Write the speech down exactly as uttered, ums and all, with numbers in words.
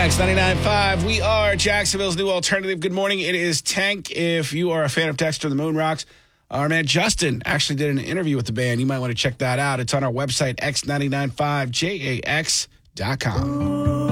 X ninety-nine point five. We are Jacksonville's new alternative. Good morning. It is Tank. If you are a fan of Dexter and the Moon Rocks, our man Justin actually did an interview with the band. You might want to check that out. It's on our website, X nine nine five J A X dot com.